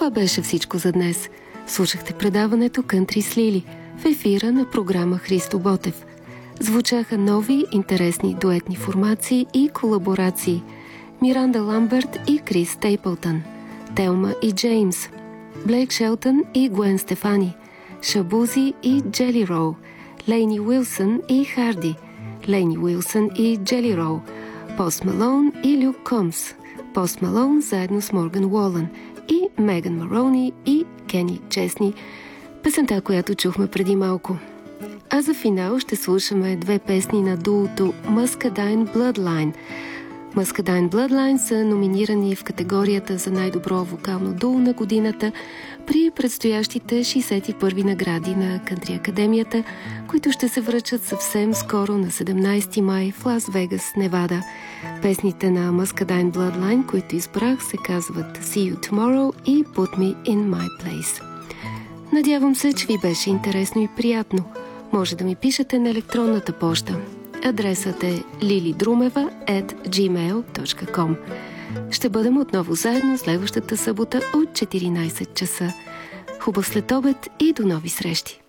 Това беше всичко за днес. Слушахте предаването Кънтри с Лили в ефира на програма Христо Ботев. Звучаха нови, интересни дуетни формации и колаборации. Миранда Ламберт и Крис Стейпълтън, Телма и Джеймс, Блейк Шелтън и Гуен Стефани, Шабузи и Джели Роу, Лейни Уилсън и Харди, Лейни Уилсън и Джели Роу, Пост Малоун и Люк Комс, Пост Малоун заедно с Морган Уолън и Меган Марони и Кени Чесни, песента, която чухме преди малко. А за финал ще слушаме две песни на дуото Muscadine Bloodline. Muscadine Bloodline са номинирани в категорията за най-добро вокално дуо на годината при предстоящите 61-ви награди на Кънтри Академията, които ще се връчат съвсем скоро на 17 май в Лас Вегас, Невада. Песните на Muscadine Bloodline, които избрах, се казват See You Tomorrow и Put Me In My Place. Надявам се, че ви беше интересно и приятно. Може да ми пишете на електронната поща. Адресът е lilidrumeva@gmail.com. Ще бъдем отново заедно следващата събота от 14 часа. Хубав следобед и до нови срещи!